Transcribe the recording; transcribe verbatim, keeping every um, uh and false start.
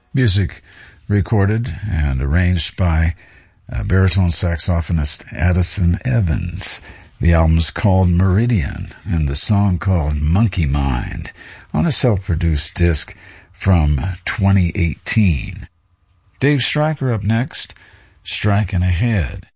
Music recorded and arranged by uh, baritone saxophonist Addison Evans. The album's called Meridian, and the song called Monkey Mind, on a self-produced disc from twenty eighteen. Dave Stryker up next, Striking Ahead.